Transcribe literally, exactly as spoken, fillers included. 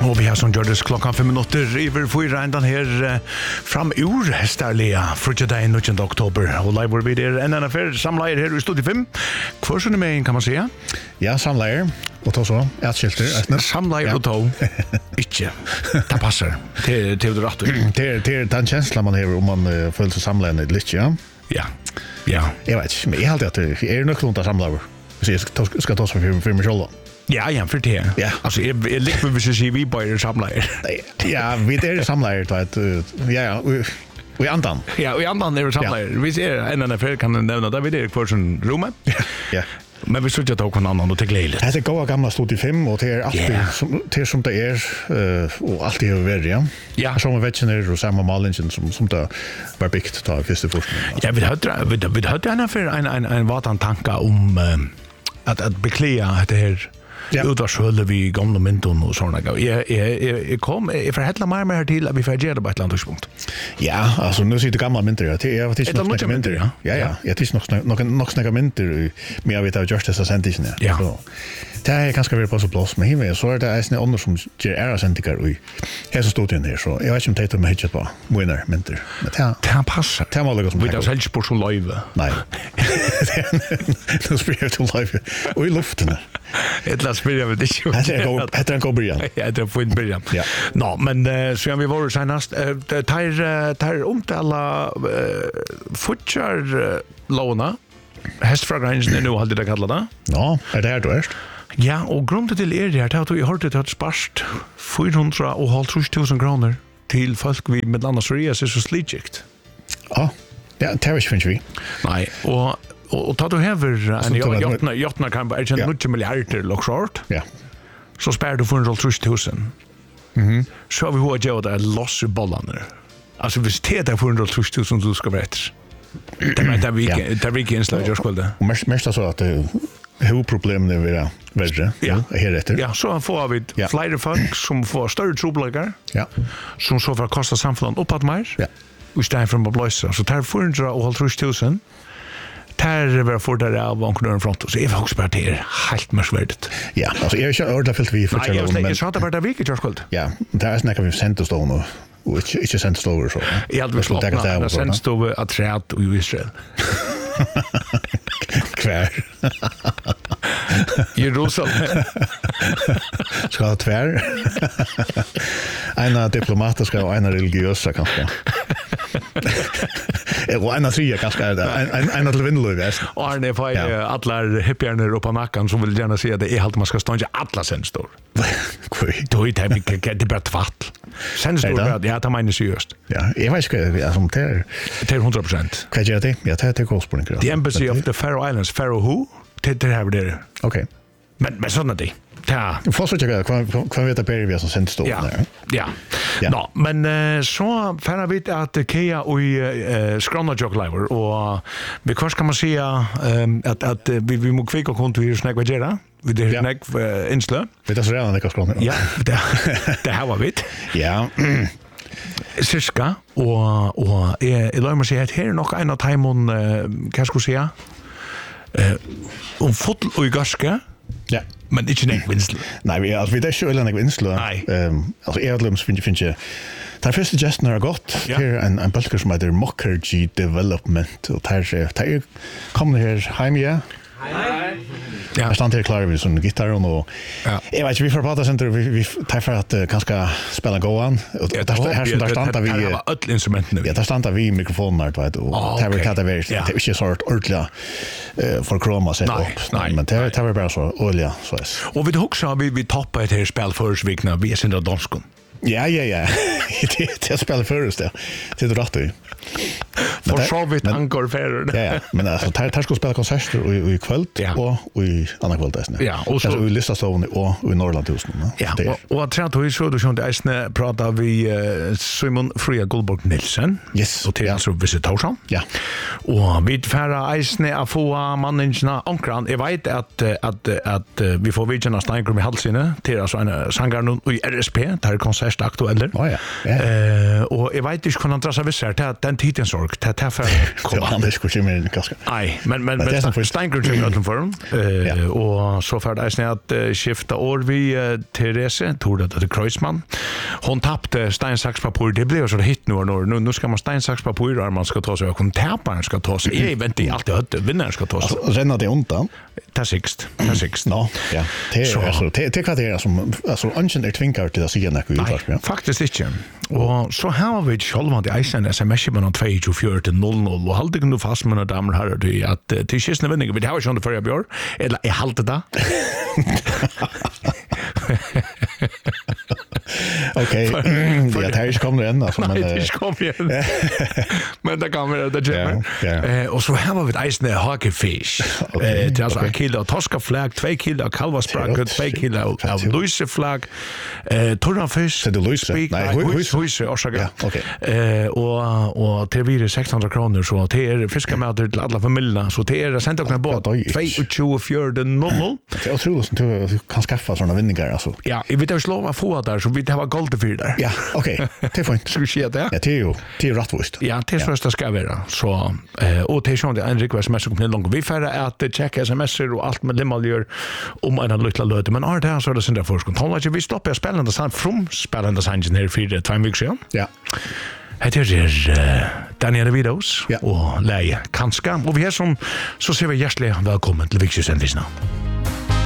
Och vi har som gör det klockan fem minuter över fyra ändan här fram ur Hästarlia Friday nittonde oktober. Och live will be där en annan affär samlar här i studio fem. Kvarsen med kan man säga. Ja, samlar och då så. Ett skilter. Samlar och då. Inte. Det passar. Det det är rätt. Det det är den känslan man har om man följer samlaren lite, ja. Ja. Ja. Jag vet inte, men jag har alltid att är nog klart att samla. Så jag ska ta så för för mig själv. Ja, ja, för det. Ja. Alltså, jag är lite med att säga vi bara samlar. Ja, vi är samlar, så att ja, ja, vi andan. Ja, vi andan är samlar. Vi ser en annan affär kan nämna där vi det kvarsen rummet. Ja. Men vi skulle inte ta någon annan och till glädje. Det är goda gamla studio fem och det är alltid som det som det är och alltid har varit, ja. Ja. Som veterinär och samma malingen som som det var byggt ta första forskning. Ja, vi hade vi vi hade en affär en en en vatan tanka om att att beklea det här. Ja. Utvarshulle vi gamla mynton och såna grejer. Jag jag jag kom jag förhälla mer mer till att vi får göra det på ett landspunkt. Ja, alltså nu sitter gamla myntor. Jag jag vet inte några myntor. Ja, ja, ja. Jag tycker nog nog nog snacka myntor. Men jag vet att just det sentisen. Ja. Så det är ganska väl på så plats med himmel så är det är snä andra som ger era sentiker i. Här så står det här så. Jag vet inte om det är med hit på winner myntor. Men det det passar. Det var liksom. Vi har själv sport som live. Nej. Det spelar till live. Och i luften. Ett last börja med det. Det är en god början. Ja, det får inte börja. Ja. Nå, men så vi var senast tar tar om till alla futchar låna. Hästfragransen är nu hade det kallat det. Ja, är det här då är? Ja, och grunden till er det att jag hörde att sparst fyrahundrafemtio tusen kronor till folk vi med landa psoriasis och slitgikt. Ja. Ja, det finns vi. Nej, och och tar du häver en jotna jotna kan bara en nio miljarder lock short. Ja. Så spär du fyrahundratusen tusen. Mhm. Så vi har ju det loss i bollarna. Alltså vi ser det fyrahundratusen tusen du ska berätta. Det med det vi det vi kan slå just väl det. Och mest mest så att det huvudproblemen är vara värre. Ja, här efter. Ja, så får vi fler folk som får större trubbelagar. Ja. Som så för kosta samfunnet uppåt mer. Ja. Och stäm från blåsa. Så tar fyrahundratusen tusen. Tar vi får där av vanknören front så är vi också bara det helt märkvärdigt. Ja, alltså jag kör ordentligt fyllt vi för att jag men jag sa att bara det vilket jag skulle. Ja, det är snackar vi sent oss då nu. Och inte inte sent oss då så. Jag hade slått det sen stod att träd i Israel. Kvär. Jerusalem. Ska ha tvär. En diplomatiska och en religiösa kanske. Och en trea kanske är det. En en till vindlöv är. Och när får alla hippierna upp på nacken som vill gärna se att det är allt man ska stå alla sensor. Då är det mycket det bara tvatt. Sensor ja, det menar seriöst. Ja, jag vet inte som det är hundra procent. Vad gör det? Ja, det är kostspårning. The Embassy of the Faroe Islands, Faroe who? Det det här det. Okej. Men men såna det. Ja. Får så jag kan kan veta på vi som sent stå där. Ja. Ja. Nå, men uh, så färra vi att Kea och uh, Skrona Joglever och vi kanske kan man säga um, att att uh, vi vi må kvicka konto här snägga gera. Vi det snägg uh, inslö. Vi det så redan det Skrona. Ja, det det här var vi. Ja. Syska och och är låt mig säga att här är nog en av timon kan jag säga. Eh om fotl och gaska. Ja. Men inte nej vinsel. Nej, vi alltså vi det skulle en vinsel. Ehm alltså Erdlums finns finns ju. Det första gesten har gått här en en bulker som heter Mockergy Development och där där kommer här hem ja. Hej. Ja, jag stannar klar med sån gitarr och ja. Jag vet inte vi får prata sen vi vi tar för att kanske spela gåan och där här som där stannar vi alla instrumenten. Ja, där stannar vi mikrofoner vet och tar vi kan det vara det är inte så hårt ordla eh för kroma sig upp. Men det tar vi bara så olja så är. Och vi också vi vi toppar det här spel förra veckan vi är sen då danskon. Ja, ja, ja. Det är spel först det. Det är rätt ju. For så vidt angår färre. Ja, ja. Men alltså, tar tar ska spela konserter i i kväll och i andra kväll där. Ja, och så i Listastovn och i Norrlandhusen. Ja, och att träna så då så det är prata vi Simon Fria Goldberg Nilsen. Yes. Och till alltså visitation. Ja. Och vi färra isne att få mannarna ankran. Jag vet att att att vi får vidna Steingrym i halsen till alltså en sångare i R S P där konsert mest aktuelle. Oh, ja. Ja. Eh, og jeg vet ikke hvordan han drar seg visser, det er den tiden sorg, det er for det var han ikke ikke mer ganske. Nei, men, men, men Steingrunn kommer utenfor forum, eh, og så for det er sånn at uh, skifta år vi uh, Therese, tror det er Kreuzmann, hon tappte stein, saks, papur, det ble jo så hit nå, nå, nå skal man stein, saks, papur, og man skal ta seg, og kun taparen skal ta seg, jeg venter alltid at vinneren skal ta seg. Altså, renner det undan? Det er sikst, det er sikst. Nå, ja, det er altså, det er hva det er, altså, ønsken er tvinkar til å si en ekko utvarp, ja? Nei, faktisk ikke. Og så har vi sjølvand i eisen sms-en med noen to fire til null null, og halte ikke noe fast med noen damer her, at til kistene vinninger, vi har ikke sånn det før jeg bjør, eller jeg halte det. Okej. Ja, det här kommer igen alltså, men det kommer igen. Men det kommer det kommer. Eh och så här var vi ett isne hockeyfish. Eh det alltså en kilo toskaflak, två kilo kalvasprack, två kilo av luseflak. Eh torrafisk. Så det luse. Nej, hus hus orsaka. Okej. Eh och och till vidare sexhundra kronor så det är fiskmat till alla familjerna så det är sent också båt två fjärde noll. Det är otroligt att du kan skaffa såna vinningar alltså. Ja, vi vet ju slå få där så vi det var gold för där. Ja, okej. Det är fint. Ska vi se det? Ja, det är ju det är rättvist. Ja, det är första ska vara. Så eh och det är sånt en request som kommer långt. Vi får att checka sms:er och allt med limaljer om en liten löte men är det så är det sen där forskon. Håller vi stoppar spännande sånt från spännande sånt här för två veckor sedan. Ja. Det är uh, Daniel Vidos ja. och Leie Kanska. Och vi är som så ser vi hjärtligt välkommen till Viksjösendisna.